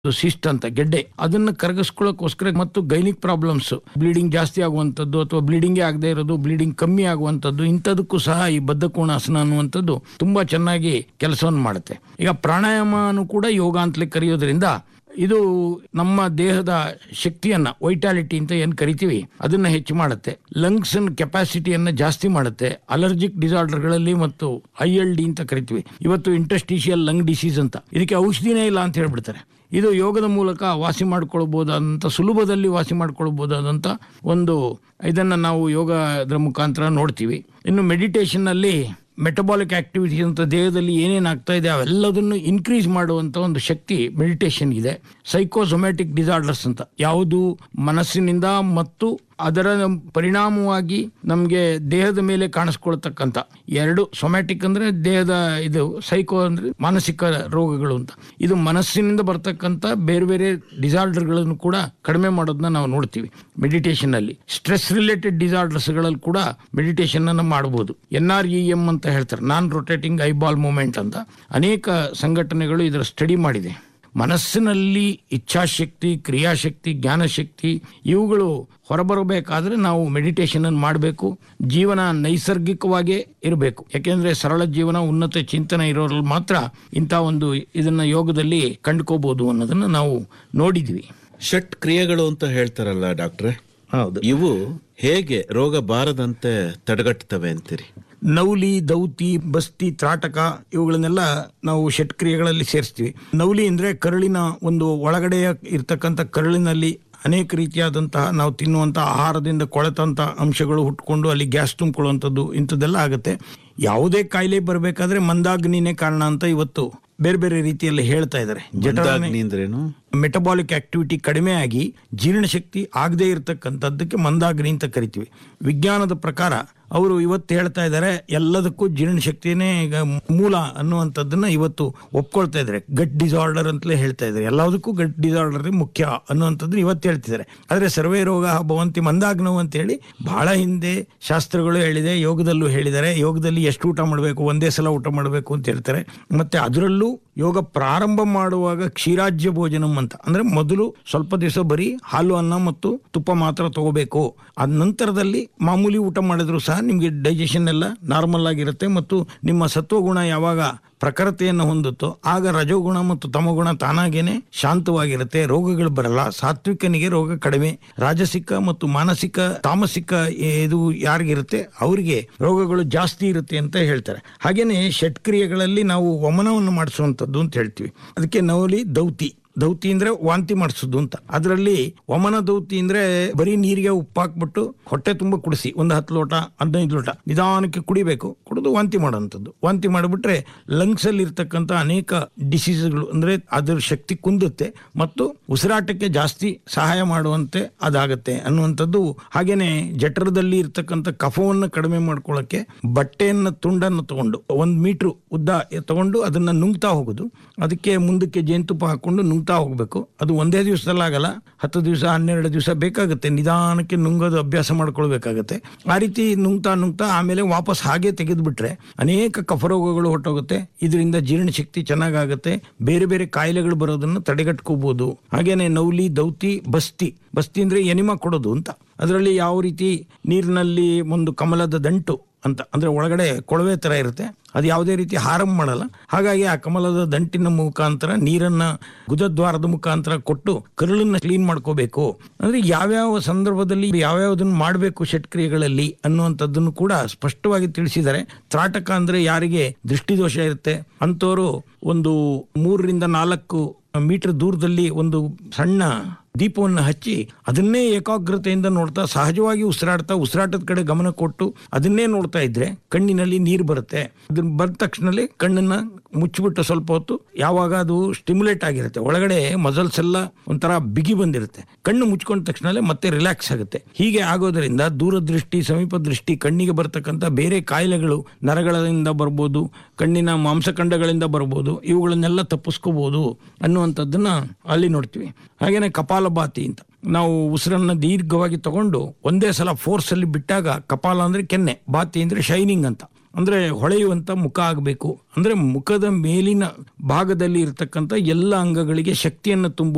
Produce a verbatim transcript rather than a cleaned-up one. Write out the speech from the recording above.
Cyst ಅಂತ ಗೆಡ್ಡೆ ಅದನ್ನ ಕರಗಿಸ್ಕೊಳ್ಳೋಕೋಸ್ಕರ ಮತ್ತು ಗೈನಿಕ್ ಪ್ರಾಬ್ಲಮ್ಸ್, ಬ್ಲೀಡಿಂಗ್ ಜಾಸ್ತಿ ಆಗುವಂಥದ್ದು ಅಥವಾ ಬ್ಲೀಡಿಂಗೇ ಆಗದೆ ಇರೋದು, ಬ್ಲೀಡಿಂಗ್ ಕಮ್ಮಿ ಆಗುವಂಥದ್ದು, ಇಂಥದಕ್ಕೂ ಸಹ ಈ ಬದ್ಧಕೋಣಾಸನ ಅನ್ನುವಂಥದ್ದು ತುಂಬಾ ಚೆನ್ನಾಗಿ ಕೆಲಸವನ್ನು ಮಾಡುತ್ತೆ. ಈಗ ಪ್ರಾಣಾಯಾಮನು ಕೂಡ ಯೋಗ ಅಂತಲೇ ಕರೆಯೋದ್ರಿಂದ ಇದು ನಮ್ಮ ದೇಹದ ಶಕ್ತಿಯನ್ನ, ವೈಟಾಲಿಟಿ ಅಂತ ಏನ್ ಕರಿತೀವಿ, ಅದನ್ನ ಹೆಚ್ಚು ಮಾಡುತ್ತೆ. ಲಂಗ್ಸ್ ಕೆಪಾಸಿಟಿಯನ್ನ ಜಾಸ್ತಿ ಮಾಡುತ್ತೆ. ಅಲರ್ಜಿಕ್ ಡಿಸಾರ್ಡರ್ಗಳಲ್ಲಿ ಮತ್ತು ಐ ಎಲ್ ಡಿ ಅಂತ ಕರಿತೀವಿ, ಇವತ್ತು ಇಂಟರ್ಸ್ಟಿಷಿಯಲ್ ಲಂಗ್ ಡಿಸೀಸ್ ಅಂತ, ಇದಕ್ಕೆ ಔಷಧಿನೇ ಇಲ್ಲ ಅಂತ ಹೇಳ್ಬಿಡ್ತಾರೆ. ಇದು ಯೋಗದ ಮೂಲಕ ವಾಸಿ ಮಾಡ್ಕೊಳ್ಬಹುದಾದಂಥ, ಸುಲಭದಲ್ಲಿ ವಾಸಿ ಮಾಡ್ಕೊಳ್ಬಹುದಾದಂಥ ಒಂದು ಇದನ್ನ ನಾವು ಯೋಗದ ಮುಖಾಂತರ ನೋಡ್ತೀವಿ. ಇನ್ನು ಮೆಡಿಟೇಷನ್ ನಲ್ಲಿ ಮೆಟಬಾಲಿಕ್ ಆಕ್ಟಿವಿಟಿ ಅಂತ ದೇಹದಲ್ಲಿ ಏನೇನು ಆಗ್ತಾ ಇದೆ ಅವೆಲ್ಲದನ್ನು ಇನ್ಕ್ರೀಸ್ ಮಾಡುವಂತ ಒಂದು ಶಕ್ತಿ ಮೆಡಿಟೇಷನ್ ಇದೆ. ಸೈಕೋಸೊಮ್ಯಾಟಿಕ್ ಡಿಸಾರ್ಡರ್ಸ್ ಅಂತ, ಯಾವುದು ಮನಸ್ಸಿನಿಂದ ಮತ್ತು ಅದರ ಪರಿಣಾಮವಾಗಿ ನಮಗೆ ದೇಹದ ಮೇಲೆ ಕಾಣಿಸ್ಕೊಳ್ತಕ್ಕಂಥ ಎರಡು, ಸೊಮ್ಯಾಟಿಕ್ ಅಂದ್ರೆ ದೇಹದ ಇದು, ಸೈಕೋ ಅಂದ್ರೆ ಮಾನಸಿಕ ರೋಗಗಳು ಅಂತ. ಇದು ಮನಸ್ಸಿನಿಂದ ಬರ್ತಕ್ಕಂಥ ಬೇರೆ ಬೇರೆ ಡಿಸಾರ್ಡರ್ಗಳನ್ನು ಕೂಡ ಕಡಿಮೆ ಮಾಡೋದನ್ನ ನಾವು ನೋಡ್ತೀವಿ ಮೆಡಿಟೇಷನ್ ಅಲ್ಲಿ. ಸ್ಟ್ರೆಸ್ ರಿಲೇಟೆಡ್ ಡಿಸಾರ್ಡರ್ಸ್ ಗಳಲ್ಲಿ ಕೂಡ ಮೆಡಿಟೇಷನ್ ಅನ್ನು ಮಾಡಬಹುದು. ಎನ್ ಆರ್ ಇ ಎಂ ಅಂತ ಹೇಳ್ತಾರೆ, ನಾನ್ ರೊಟೇಟಿಂಗ್ ಐಬಾಲ್ ಮೂವ್ಮೆಂಟ್ ಅಂತ. ಅನೇಕ ಸಂಘಟನೆಗಳು ಇದರ ಸ್ಟಡಿ ಮಾಡಿದೆ. ಮನಸ್ಸಿನಲ್ಲಿ ಇಚ್ಛಾಶಕ್ತಿ, ಕ್ರಿಯಾಶಕ್ತಿ, ಜ್ಞಾನಶಕ್ತಿ ಇವುಗಳು ಹೊರಬರಬೇಕಾದ್ರೆ ನಾವು ಮೆಡಿಟೇಷನ್ ಅನ್ನು ಮಾಡಬೇಕು. ಜೀವನ ನೈಸರ್ಗಿಕವಾಗೇ ಇರಬೇಕು. ಯಾಕೆಂದ್ರೆ ಸರಳ ಜೀವನ, ಉನ್ನತ ಚಿಂತನೆ ಇರೋರಲ್ಲಿ ಮಾತ್ರ ಇಂಥ ಒಂದು ಇದನ್ನ ಯೋಗದಲ್ಲಿ ಕಂಡುಕೋಬಹುದು ಅನ್ನೋದನ್ನ ನಾವು ನೋಡಿದ್ವಿ. ಷಟ್ ಕ್ರಿಯೆಗಳು ಅಂತ ಹೇಳ್ತಾರಲ್ಲ ಡಾಕ್ಟ್ರೆ, ಹೌದು, ಇವು ಹೇಗೆ ರೋಗ ಬಾರದಂತೆ ತಡೆಗಟ್ಟುತ್ತವೆ ಅಂತೀರಿ? ನೌಲಿ, ದೌತಿ, ಬಸ್ತಿ, ತ್ರಾಟಕ ಇವುಗಳನ್ನೆಲ್ಲ ನಾವು ಷಟ್ಕ್ರಿಯೆಗಳಲ್ಲಿ ಸೇರಿಸ್ತೀವಿ. ನೌಲಿ ಅಂದ್ರೆ ಕರುಳಿನ ಒಂದು ಒಳಗಡೆಯ ಇರ್ತಕ್ಕಂಥ ಕರುಳಿನಲ್ಲಿ ಅನೇಕ ರೀತಿಯಾದಂತಹ ನಾವು ತಿನ್ನುವಂಥ ಆಹಾರದಿಂದ ಕೊಳೆತಂತ ಅಂಶಗಳು ಹುಟ್ಕೊಂಡು ಅಲ್ಲಿ ಗ್ಯಾಸ್ ತುಂಬಿಕೊಳ್ಳುವಂಥದ್ದು, ಇಂಥದ್ದೆಲ್ಲ ಆಗುತ್ತೆ. ಯಾವುದೇ ಕಾಯಿಲೆ ಬರಬೇಕಾದ್ರೆ ಮಂದಾಗ್ನಿನೇ ಕಾರಣ ಅಂತ ಇವತ್ತು ಬೇರೆ ಬೇರೆ ರೀತಿಯಲ್ಲಿ ಹೇಳ್ತಾ ಇದ್ದಾರೆ. ಅಂದ್ರೇನು? ಮೆಟಬಾಲಿಕ್ ಆಕ್ಟಿವಿಟಿ ಕಡಿಮೆ ಆಗಿ ಜೀರ್ಣಶಕ್ತಿ ಆಗದೆ ಇರತಕ್ಕಂಥದ್ದಕ್ಕೆ ಮಂದಾಗ್ನಿ ಅಂತ ಕರಿತೀವಿ. ವಿಜ್ಞಾನದ ಪ್ರಕಾರ ಅವರು ಇವತ್ತು ಹೇಳ್ತಾ ಇದ್ದಾರೆ ಎಲ್ಲದಕ್ಕೂ ಜೀರ್ಣಶಕ್ತಿನೇ ಈಗ ಮೂಲ ಅನ್ನುವಂಥದ್ದನ್ನ ಇವತ್ತು ಒಪ್ಕೊಳ್ತಾ ಇದ್ದಾರೆ. ಗಟ್ ಡಿಸಾರ್ಡರ್ ಅಂತಲೇ ಹೇಳ್ತಾ ಇದ್ದಾರೆ, ಎಲ್ಲದಕ್ಕೂ ಗಟ್ ಡಿಸಾರ್ಡರ್ ಮುಖ್ಯ ಅನ್ನುವಂಥದ್ದನ್ನ ಇವತ್ತು ಹೇಳ್ತಿದ್ದಾರೆ. ಆದರೆ ಸರ್ವೇ ರೋಗ ಭವಂತಿ ಮಂದಾಗ್ನವು ಅಂತ ಹೇಳಿ ಬಹಳ ಹಿಂದೆ ಶಾಸ್ತ್ರಗಳು ಹೇಳಿದೆ, ಯೋಗದಲ್ಲೂ ಹೇಳಿದ್ದಾರೆ. ಯೋಗದಲ್ಲಿ ಎಷ್ಟು ಊಟ ಮಾಡಬೇಕು, ಒಂದೇ ಸಲ ಊಟ ಮಾಡಬೇಕು ಅಂತ ಹೇಳ್ತಾರೆ. ಮತ್ತೆ ಅದರಲ್ಲೂ ಯೋಗ ಪ್ರಾರಂಭ ಮಾಡುವಾಗ ಕ್ಷೀರಾಜ್ಯ ಭೋಜನಂ ಅಂತ, ಅಂದ್ರೆ ಮೊದಲು ಸ್ವಲ್ಪ ದಿವಸ ಬರೀ ಹಾಲು, ಅನ್ನ ಮತ್ತು ತುಪ್ಪ ಮಾತ್ರ ತಗೋಬೇಕು. ಅದ ನಂತರದಲ್ಲಿ ಮಾಮೂಲಿ ಊಟ ಮಾಡಿದ್ರು ಸಹ ನಿಮ್ಗೆ ಡೈಜೆಷನ್ ಎಲ್ಲ ನಾರ್ಮಲ್ ಆಗಿರುತ್ತೆ ಮತ್ತು ನಿಮ್ಮ ಸತ್ವಗುಣ ಯಾವಾಗ ಪ್ರಖರತೆಯನ್ನು ಹೊಂದುತ್ತೋ ಆಗ ರಜೋಗುಣ ಮತ್ತು ತಮಗುಣ ತಾನಾಗೇನೆ ಶಾಂತವಾಗಿರುತ್ತೆ, ರೋಗಗಳು ಬರಲ್ಲ. ಸಾತ್ವಿಕನಿಗೆ ರೋಗ ಕಡಿಮೆ, ರಾಜಸಿಕ ಮತ್ತು ಮಾನಸಿಕ ತಾಮಸಿಕ ಇದು ಯಾರಿಗಿರುತ್ತೆ ಅವರಿಗೆ ರೋಗಗಳು ಜಾಸ್ತಿ ಇರುತ್ತೆ ಅಂತ ಹೇಳ್ತಾರೆ. ಹಾಗೇನೆ ಷಟ್ಕ್ರಿಯೆಗಳಲ್ಲಿ ನಾವು ವಮನವನ್ನು ಮಾಡಿಸುವಂಥದ್ದು ಅಂತ ಹೇಳ್ತೀವಿ. ಅದಕ್ಕೆ ನವಲಿ, ದೌತಿ. ದೌತಿ ಅಂದ್ರೆ ವಾಂತಿ ಮಾಡಿಸೋದು ಅಂತ. ಅದರಲ್ಲಿ ವಮನ ದೌತಿ ಅಂದ್ರೆ ಬರೀ ನೀರಿಗೆ ಉಪ್ಪು ಹಾಕ್ಬಿಟ್ಟು ಹೊಟ್ಟೆ ತುಂಬ ಕುಡಿಸಿ ಒಂದು ಹತ್ತು ಲೋಟ ಹದಿನೈದು ಲೋಟ ನಿಧಾನಕ್ಕೆ ಕುಡಿಬೇಕು, ಕುಡಿದು ವಾಂತಿ ಮಾಡೋಂಥದ್ದು. ವಾಂತಿ ಮಾಡಿಬಿಟ್ರೆ ಲಂಗ್ಸ್ ಅಲ್ಲಿ ಇರ್ತಕ್ಕಂಥ ಅನೇಕ ಡಿಸೀಸ್ಗಳು ಅಂದ್ರೆ ಅದರ ಶಕ್ತಿ ಕುಂದುತ್ತೆ ಮತ್ತು ಉಸಿರಾಟಕ್ಕೆ ಜಾಸ್ತಿ ಸಹಾಯ ಮಾಡುವಂತೆ ಅದಾಗತ್ತೆ ಅನ್ನುವಂಥದ್ದು. ಹಾಗೇನೆ ಜಠರದಲ್ಲಿ ಇರ್ತಕ್ಕಂಥ ಕಫವನ್ನು ಕಡಿಮೆ ಮಾಡ್ಕೊಳ್ಳೋಕೆ ಬಟ್ಟೆಯನ್ನ ತುಂಡನ್ನು ತಗೊಂಡು ಒಂದ್ ಮೀಟರ್ ಉದ್ದ ತಗೊಂಡು ಅದನ್ನ ನುಂಗ್ತಾ ಹೋಗುದು. ಅದಕ್ಕೆ ಮುಂದಕ್ಕೆ ಜೇನುತುಪ್ಪ ಹಾಕೊಂಡು ನುಂಗ್ತಾ ಹೋಗ್ಬೇಕು. ಅದು ಒಂದೇ ದಿವಸದಲ್ಲಾಗಲ್ಲ, ಹತ್ತು ದಿವಸ ಹನ್ನೆರಡು ದಿವಸ ಬೇಕಾಗುತ್ತೆ. ನಿಧಾನಕ್ಕೆ ನುಂಗೋದು ಅಭ್ಯಾಸ ಮಾಡ್ಕೊಳ್ಬೇಕಾಗತ್ತೆ. ಆ ರೀತಿ ನುಂಗ್ತಾ ನುಂಗ್ತಾ ಆಮೇಲೆ ವಾಪಸ್ ಹಾಗೆ ತೆಗೆದು ಬಿಟ್ರೆ ಅನೇಕ ಕಫರೋಗಗಳು ಹೊಟ್ಟೋಗುತ್ತೆ. ಇದರಿಂದ ಜೀರ್ಣಶಕ್ತಿ ಚೆನ್ನಾಗಾಗುತ್ತೆ, ಬೇರೆ ಬೇರೆ ಕಾಯಿಲೆಗಳು ಬರೋದನ್ನು ತಡೆಗಟ್ಕೋಬಹುದು. ಹಾಗೇನೆ ನೌಲಿ, ದೌತಿ, ಬಸ್ತಿ. ಬಸ್ತಿ ಅಂದ್ರೆ ಎನಿಮಾ ಕೊಡೋದು ಅಂತ. ಅದರಲ್ಲಿ ಯಾವ ರೀತಿ ನೀರಿನಲ್ಲಿ ಒಂದು ಕಮಲದ ದಂಟು ಅಂತ, ಅಂದ್ರೆ ಒಳಗಡೆ ಕೊಳವೆ ತರ ಇರುತ್ತೆ, ಅದು ಯಾವುದೇ ರೀತಿ ಹಾರಂ ಮಾಡಲ್ಲ. ಹಾಗಾಗಿ ಆ ಕಮಲದ ದಂಟಿನ ಮುಖಾಂತರ ನೀರನ್ನ ಗುದದ್ವಾರದ ಮುಖಾಂತರ ಕೊಟ್ಟು ಕರುಳನ್ನ ಕ್ಲೀನ್ ಮಾಡ್ಕೋಬೇಕು. ಅಂದ್ರೆ ಯಾವ್ಯಾವ ಸಂದರ್ಭದಲ್ಲಿ ಯಾವ್ಯಾವ್ದನ್ನು ಮಾಡಬೇಕು ಷಟ್ಕ್ರಿಯೆಗಳಲ್ಲಿ ಅನ್ನುವಂಥದ್ದನ್ನು ಕೂಡ ಸ್ಪಷ್ಟವಾಗಿ ತಿಳಿಸಿದ್ದಾರೆ. ತ್ರಾಟಕ ಅಂದ್ರೆ ಯಾರಿಗೆ ದೃಷ್ಟಿದೋಷ ಇರುತ್ತೆ ಅಂಥವ್ರು ಒಂದು ಮೂರರಿಂದ ನಾಲ್ಕು ಮೀಟರ್ ದೂರದಲ್ಲಿ ಒಂದು ಸಣ್ಣ ದೀಪವನ್ನು ಹಚ್ಚಿ ಅದನ್ನೇ ಏಕಾಗ್ರತೆಯಿಂದ ನೋಡ್ತಾ ಸಹಜವಾಗಿ ಉಸಿರಾಡ್ತಾ ಉಸಿರಾಟದ ಕಡೆ ಗಮನ ಕೊಟ್ಟು ಅದನ್ನೇ ನೋಡ್ತಾ ಇದ್ರೆ ಕಣ್ಣಿನಲ್ಲಿ ನೀರು ಬರುತ್ತೆ. ಅದನ್ನ ಬಂದ ತಕ್ಷಣದಲ್ಲಿ ಕಣ್ಣನ್ನ ಮುಚ್ಚಿಬಿಟ್ಟು ಸ್ವಲ್ಪ ಹೊತ್ತು, ಯಾವಾಗ ಅದು ಸ್ಟಿಮ್ಯುಲೇಟ್ ಆಗಿರುತ್ತೆ, ಒಳಗಡೆ ಮಸಲ್ಸ್ ಎಲ್ಲ ಒಂಥರ ಬಿಗಿ ಬಂದಿರುತ್ತೆ, ಕಣ್ಣು ಮುಚ್ಕೊಂಡ ತಕ್ಷಣಲ್ಲೇ ಮತ್ತೆ ರಿಲ್ಯಾಕ್ಸ್ ಆಗುತ್ತೆ. ಹೀಗೆ ಆಗೋದ್ರಿಂದ ದೂರದೃಷ್ಟಿ, ಸಮೀಪ ದೃಷ್ಟಿ, ಕಣ್ಣಿಗೆ ಬರ್ತಕ್ಕಂಥ ಬೇರೆ ಕಾಯಿಲೆಗಳು ನರಗಳಿಂದ ಬರ್ಬೋದು, ಕಣ್ಣಿನ ಮಾಂಸಖಂಡಗಳಿಂದ ಬರ್ಬೋದು, ಇವುಗಳನ್ನೆಲ್ಲ ತಪ್ಪಿಸ್ಕೋಬಹುದು ಅನ್ನುವಂಥದ್ದನ್ನ ಅಲ್ಲಿ ನೋಡ್ತೀವಿ. ಹಾಗೇನೆ ಕಪಾಲಭಾತಿ ಅಂತ, ನಾವು ಉಸಿರನ್ನ ದೀರ್ಘವಾಗಿ ತಗೊಂಡು ಒಂದೇ ಸಲ ಫೋರ್ಸ್ ಅಲ್ಲಿ ಬಿಟ್ಟಾಗ, ಕಪಾಲ ಅಂದ್ರೆ ಕೆನ್ನೆ, ಬಾತಿ ಅಂದ್ರೆ ಶೈನಿಂಗ್ ಅಂತ, ಅಂದ್ರೆ ಹೊಳೆಯುವಂತ ಮುಖ ಆಗಬೇಕು. ಅಂದ್ರೆ ಮುಖದ ಮೇಲಿನ ಭಾಗದಲ್ಲಿ ಇರತಕ್ಕಂಥ ಎಲ್ಲ ಅಂಗಗಳಿಗೆ ಶಕ್ತಿಯನ್ನು ತುಂಬುವ